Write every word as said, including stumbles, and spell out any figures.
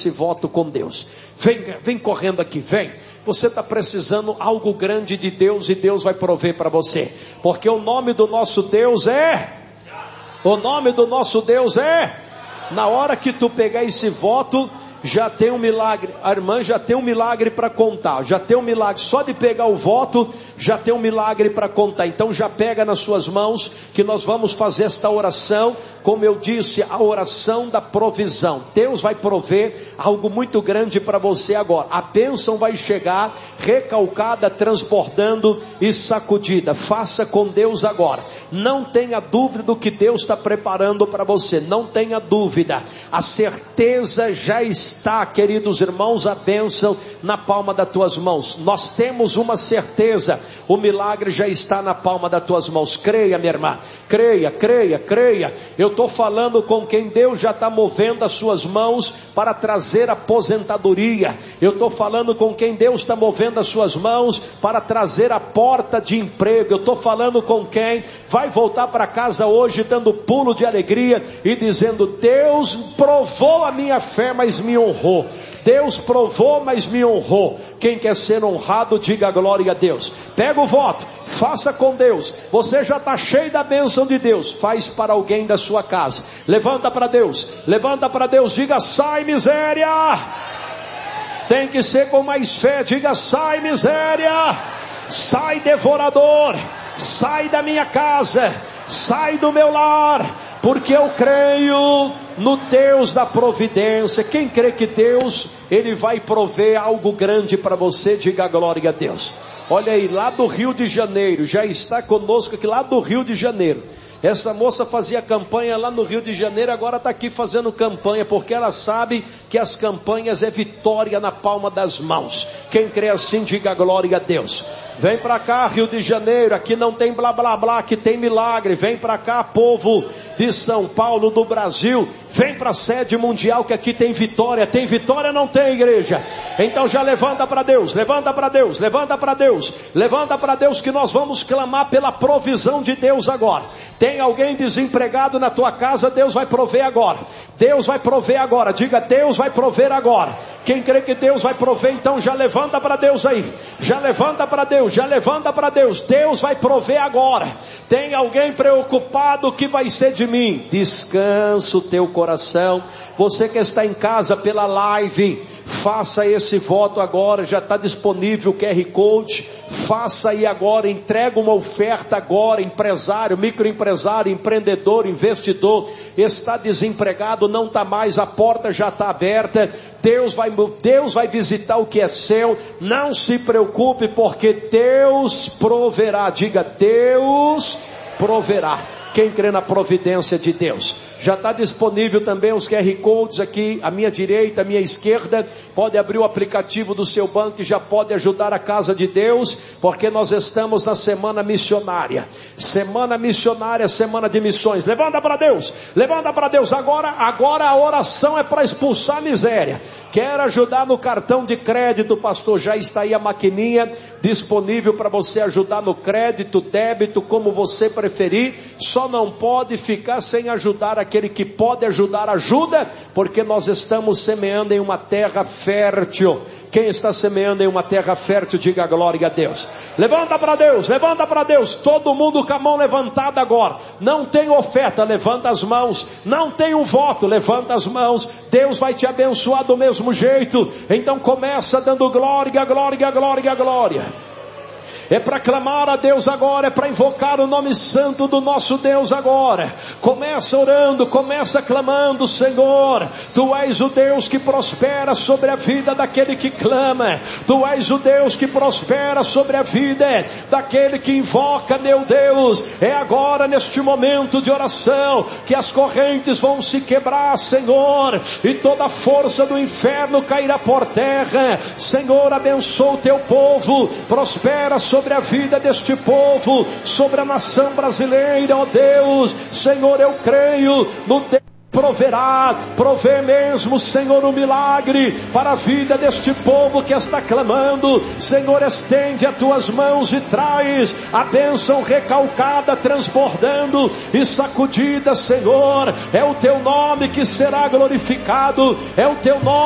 esse voto com Deus. Vem, vem correndo aqui, vem. Você está precisando algo grande de Deus e Deus vai prover para você. Porque o nome do nosso Deus é... O nome do nosso Deus é... Na hora que tu pegar esse voto, já tem um milagre. A irmã já tem um milagre para contar. Já tem um milagre. Só de pegar o voto, já tem um milagre para contar. Então já pega nas suas mãos, que nós vamos fazer esta oração. Como eu disse, a oração da provisão. Deus vai prover algo muito grande para você agora. A bênção vai chegar recalcada, transbordando e sacudida. Faça com Deus agora. Não tenha dúvida do que Deus está preparando para você. Não tenha dúvida. A certeza já está, queridos irmãos, a bênção na palma das tuas mãos. Nós temos uma certeza. O milagre já está na palma das tuas mãos. Creia, minha irmã. Creia, creia, creia. Eu estou falando com quem Deus já está movendo as suas mãos para trazer aposentadoria. Eu estou falando com quem Deus está movendo as suas mãos para trazer a porta de emprego. Eu estou falando com quem vai voltar para casa hoje dando pulo de alegria e dizendo: Deus provou a minha fé, mas me honrou. Deus provou, mas me honrou. Quem quer ser honrado, diga glória a Deus. Pega o voto, faça com Deus. Você já está cheio da bênção de Deus. Faz para alguém da sua casa. Levanta para Deus, levanta para Deus. Diga: sai miséria. Tem que ser com mais fé. Diga: sai miséria. Sai devorador. Sai da minha casa. Sai do meu lar. Porque eu creio no Deus da providência. Quem crê que Deus, Ele vai prover algo grande para você, diga glória a Deus. Olha aí, lá do Rio de Janeiro, já está conosco aqui, lá do Rio de Janeiro. Essa moça fazia campanha lá no Rio de Janeiro, agora está aqui fazendo campanha, porque ela sabe que as campanhas é vitória na palma das mãos. Quem crê assim, diga glória a Deus. Vem para cá, Rio de Janeiro, aqui não tem blá blá blá, aqui tem milagre. Vem para cá, povo de São Paulo, do Brasil. Vem para a sede mundial, que aqui tem vitória. Tem vitória, não tem, igreja? Então já levanta para Deus, levanta para Deus, levanta para Deus, levanta para Deus, que nós vamos clamar pela provisão de Deus agora. Tem alguém desempregado na tua casa, Deus vai prover agora. Deus vai prover agora. Diga: Deus vai prover agora. Quem crê que Deus vai prover, então já levanta para Deus aí. Já levanta para Deus, já levanta para Deus. Deus vai prover agora. Tem alguém preocupado: o que vai ser de mim? Descansa o teu coração. Você que está em casa pela live, faça esse voto agora. Já está disponível o Q R Code. Faça aí agora, entrega uma oferta agora. Empresário, microempresário, empreendedor, investidor, está desempregado, não está mais, a porta já está aberta. Deus vai, Deus vai visitar o que é seu. Não se preocupe, porque Deus proverá. Diga: Deus proverá. Quem crê na providência de Deus? Já está disponível também os Q R Codes aqui, à minha direita, à minha esquerda. Pode abrir o aplicativo do seu banco e já pode ajudar a casa de Deus, porque nós estamos na semana missionária. Semana missionária, semana de missões. Levanta para Deus, levanta para Deus. Agora, agora a oração é para expulsar a miséria. Quer ajudar no cartão de crédito, pastor? Já está aí a maquininha disponível para você ajudar no crédito, débito, como você preferir. Só não pode ficar sem ajudar aquele que pode ajudar. Ajuda, porque nós estamos semeando em uma terra fértil. Quem está semeando em uma terra fértil, diga glória a Deus. Levanta para Deus, levanta para Deus. Todo mundo com a mão levantada agora. Não tem oferta, levanta as mãos. Não tem um voto, levanta as mãos. Deus vai te abençoar do mesmo jeito. Então começa dando glória, glória, glória, glória. É para clamar a Deus agora, é para invocar o nome santo do nosso Deus agora. Começa orando, começa clamando: Senhor, Tu és o Deus que prospera sobre a vida daquele que clama. Tu és o Deus que prospera sobre a vida daquele que invoca, meu Deus. É agora, neste momento de oração, que as correntes vão se quebrar, Senhor, e toda a força do inferno cairá por terra. Senhor, abençoa o Teu povo, prospera sobre a vida deste povo, sobre a nação brasileira, ó Deus. Senhor, eu creio no Teu proverá, prover mesmo, Senhor, um milagre para a vida deste povo que está clamando. Senhor, estende as Tuas mãos e traz a bênção recalcada, transbordando e sacudida, Senhor. É o Teu nome que será glorificado, é o Teu nome